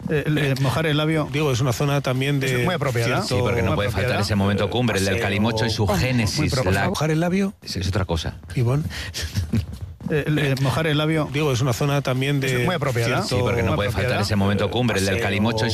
Mojar el labio. Digo, es una zona también de... Es muy apropiada. Sí, porque no puede faltar ese momento cumbre, el del calimocho y su génesis. ¿Mojar el labio? Es otra cosa. Ivonne. Mojar el labio. Digo, es una zona también de... Es muy apropiada. Sí, porque no puede faltar ese momento cumbre, el del calimocho y